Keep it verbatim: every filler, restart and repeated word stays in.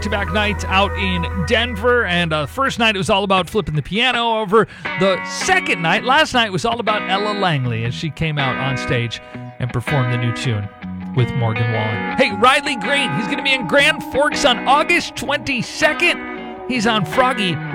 back-to-back nights out in Denver, and uh, first night it was all about flipping the piano over. The second night, last night, was all about Ella Langley as she came out on stage and performed the new tune with Morgan Wallen. Hey, Riley Green, he's going to be in Grand Forks on August twenty-second. He's on Froggy